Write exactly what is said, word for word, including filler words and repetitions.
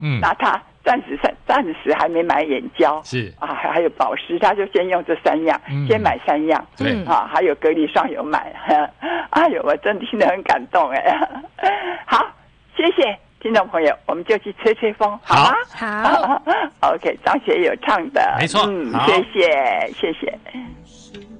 嗯， 那他暂时暂时还没买眼胶， 是啊，还有保湿，他就先用这三样，嗯、先买三样， 对啊，还有隔离霜有买，哎呦，我真听得很感动哎。好，谢谢听众朋友，我们就去吹吹风，好吗？ 好 ，OK， 张学友唱的， 没错， 嗯， 好谢谢，谢谢。